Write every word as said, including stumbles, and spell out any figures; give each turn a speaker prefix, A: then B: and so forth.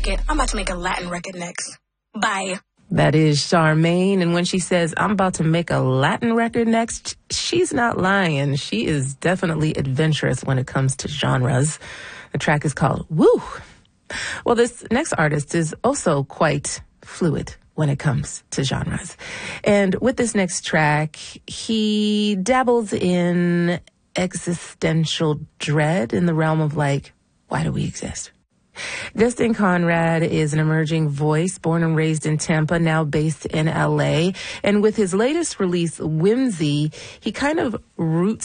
A: it. I'm about to make a Latin record next. Bye.
B: That is Charmaine, and when she says, I'm about to make a Latin record next, she's not lying. She is definitely adventurous when it comes to genres. The track is called Woo. Well, this next artist is also quite fluid when it comes to genres. And with this next track, he dabbles in existential dread in the realm of like, why do we exist? Justin Conrad is an emerging voice, born and raised in Tampa, now based in L A. And with his latest release, Whimsy, he kind of roots